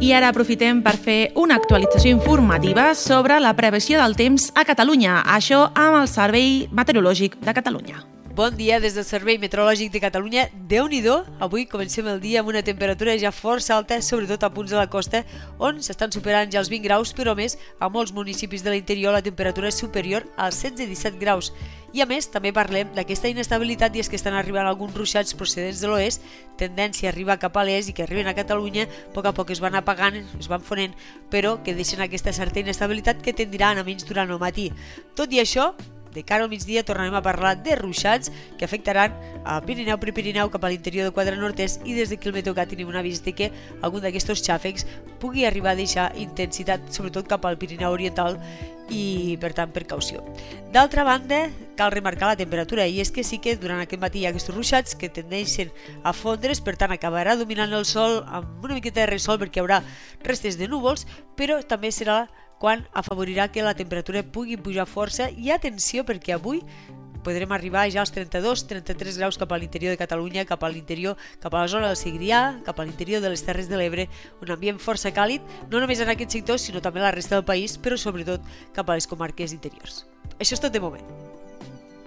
I ara aprofitem per fer una actualització informativa sobre la previsió del temps a Catalunya, això amb el Servei Meteorològic de Catalunya. Bon dia des del Servei Meteorològic de Catalunya. Déu-n'hi-do, avui comencem el dia amb una temperatura ja força alta, sobretot a punts de la costa, on s'estan superant ja els 20 graus, però a més, a molts municipis de l'interior la temperatura és superior als 16-17 graus. I a més, també parlem d'aquesta inestabilitat i és que estan arribant alguns ruixats procedents de l'oest, tendència a arribar cap a l'est i que arriben a Catalunya, a poc es van apagant, es van fonent, però que deixen aquesta certa inestabilitat que tendiran a menys durant el matí. Tot i això, de cara al migdia tornarem a parlar de ruixats que afectaran al Pirineu, Prepirineu, cap a l'interior del quadre nord-est i des d'aquí al Meteocat tenim un avís de que algun d'aquests xàfecs pugui arribar a deixar intensitat, sobretot cap al Pirineu oriental i, per tant, precaució. D'altra banda, cal remarcar la temperatura i és que sí que durant aquest matí hi ha aquests ruixats que tendeixen a fondre's, per tant acabarà dominant el sol amb una miqueta de ressol perquè hi haurà restes de núvols, però també serà quan afavorirà que la temperatura pugui pujar força i atenció perquè avui podrem arribar ja als 32-33 graus cap a l'interior de Catalunya, cap a l'interior, cap a la zona del Segrià, cap a l'interior de les Terres de l'Ebre, un ambient força càlid, no només en aquest sector sinó també a la resta del país, però sobretot cap a les comarques interiors. Això és tot de moment.